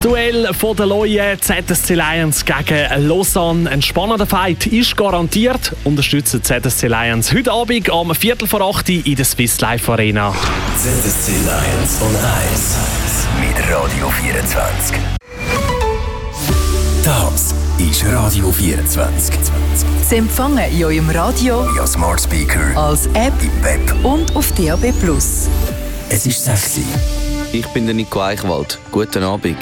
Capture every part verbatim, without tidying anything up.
Duell von der Leuen Z S C Lions gegen Lausanne. Ein spannender Fight ist garantiert. Unterstützen Z S C Lions heute Abend am Viertel vor acht in der Swiss Life Arena. Z S C Lions on Eis mit Radio vierundzwanzig. Das ist Radio vierundzwanzig. Sie empfangen in eurem Radio, via Smart Speaker, als App im Web und auf D A B plus. Es ist sexy. Ich bin der Nico Eichwald. Guten Abend.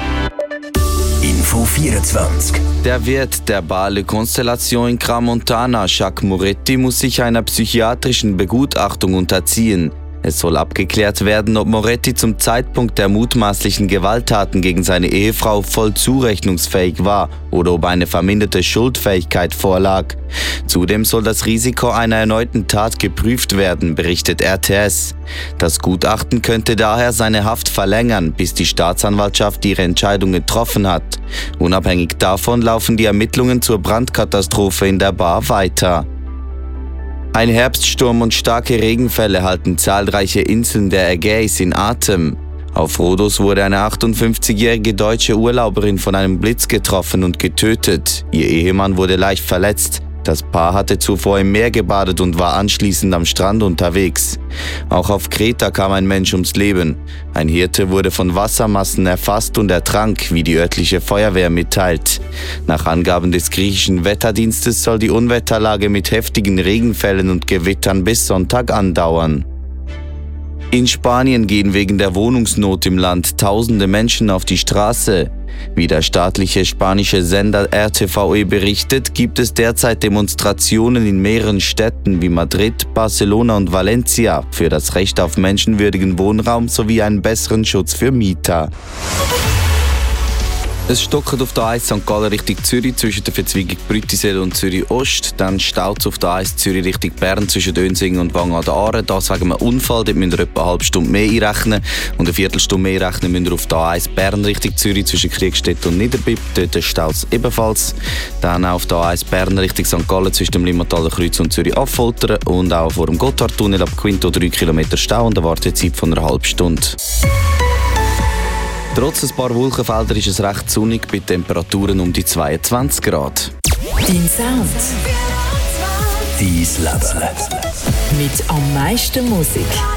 Info vierundzwanzig. Der Wirt der Bale Constellation in Crans-Montana, Jacques Moretti, muss sich einer psychiatrischen Begutachtung unterziehen. Es soll abgeklärt werden, ob Moretti zum Zeitpunkt der mutmaßlichen Gewalttaten gegen seine Ehefrau voll zurechnungsfähig war oder ob eine verminderte Schuldfähigkeit vorlag. Zudem soll das Risiko einer erneuten Tat geprüft werden, berichtet R T S. Das Gutachten könnte daher seine Haft verlängern, bis die Staatsanwaltschaft ihre Entscheidung getroffen hat. Unabhängig davon laufen die Ermittlungen zur Brandkatastrophe in der Bar weiter. Ein Herbststurm und starke Regenfälle halten zahlreiche Inseln der Ägäis in Atem. Auf Rhodos wurde eine achtundfünfzigjährige deutsche Urlauberin von einem Blitz getroffen und getötet. Ihr Ehemann wurde leicht verletzt. Das Paar hatte zuvor im Meer gebadet und war anschließend am Strand unterwegs. Auch auf Kreta kam ein Mensch ums Leben. Ein Hirte wurde von Wassermassen erfasst und ertrank, wie die örtliche Feuerwehr mitteilt. Nach Angaben des griechischen Wetterdienstes soll die Unwetterlage mit heftigen Regenfällen und Gewittern bis Sonntag andauern. In Spanien gehen wegen der Wohnungsnot im Land tausende Menschen auf die Straße. Wie der staatliche spanische Sender R T V E berichtet, gibt es derzeit Demonstrationen in mehreren Städten wie Madrid, Barcelona und Valencia für das Recht auf menschenwürdigen Wohnraum sowie einen besseren Schutz für Mieter. Es stockt auf der A eins Sankt Gallen Richtung Zürich zwischen der Verzweigung Brüttisel und Zürich Ost. Dann staut es auf der A eins Zürich Richtung Bern zwischen Dönsingen und Wang an der Aare. Das wegen einem Unfall, dort müsst ihr etwa eine halbe Stunde mehr einrechnen. Und eine Viertelstunde mehr rechnen müsst ihr auf der A eins Bern Richtung Zürich zwischen Kriegstedt und Niederbipp. Dort staut es ebenfalls. Dann auch auf der A eins Bern Richtung Sankt Gallen zwischen dem Limmertaler Kreuz und Zürich Affoltern. Und auch vor dem Gotthardtunnel ab Quinto drei Kilometer Stau und eine Wartezeit von einer halben Stunde. Trotz ein paar Wolkenfelder ist es recht sonnig bei Temperaturen um die zweiundzwanzig Grad. Dein Sound Dein Leben. mit am meisten Musik.